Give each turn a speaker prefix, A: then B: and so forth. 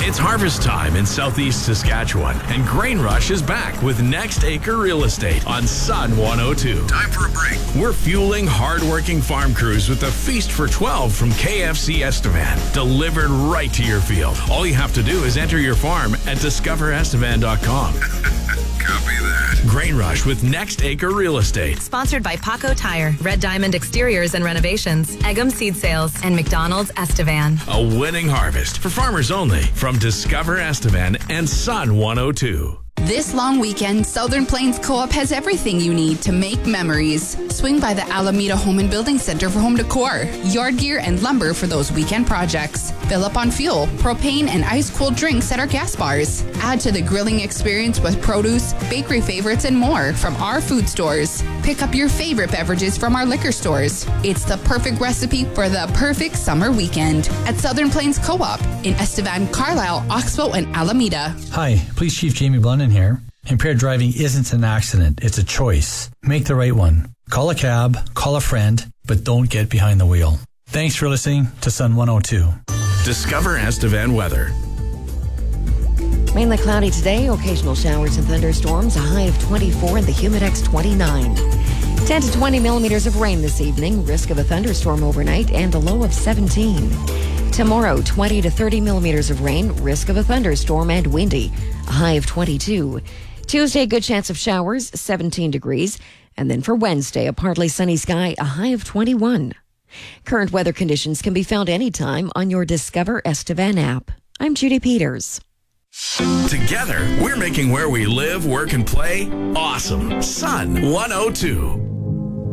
A: It's harvest time in southeast Saskatchewan, and Grain Rush is back with Next Acre Real Estate on Sun 102.
B: Time for a break.
A: We're fueling hard-working farm crews with a feast for 12 from KFC Estevan, delivered right to your field. All you have to do is enter your farm at discoverestevan.com.
B: Copy that.
A: Grain Rush with Next Acre Real Estate.
C: Sponsored by Paco Tire, Red Diamond Exteriors and Renovations, Eggum Seed Sales, and McDonald's Estevan.
A: A winning harvest for farmers only from Discover Estevan and Sun 102.
D: This long weekend, Southern Plains Co-op has everything you need to make memories. Swing by the Alameda Home and Building Center for home decor, yard gear, and lumber for those weekend projects. Fill up on fuel, propane, and ice-cold drinks at our gas bars. Add to the grilling experience with produce, bakery favorites, and more from our food stores. Pick up your favorite beverages from our liquor stores. It's the perfect recipe for the perfect summer weekend at Southern Plains Co-op in Estevan, Carlisle, Oxbow, and Alameda.
E: Hi, Police Chief Jamie Blunden here. Impaired driving isn't an accident, it's a choice. Make the right one. Call a cab, call a friend, but don't get behind the wheel. Thanks for listening to Sun 102.
A: Discover Estevan weather.
F: Mainly cloudy today, occasional showers and thunderstorms, a high of 24 and the Humidex 29. 10 to 20 millimeters of rain this evening, risk of a thunderstorm overnight, and a low of 17. Tomorrow, 20 to 30 millimeters of rain, risk of a thunderstorm, and windy, a high of 22. Tuesday, good chance of showers, 17 degrees. And then for Wednesday, a partly sunny sky, a high of 21. Current weather conditions can be found anytime on your Discover Estevan app. I'm Judy Peters.
A: Together, we're making where we live, work, and play awesome. Sun 102.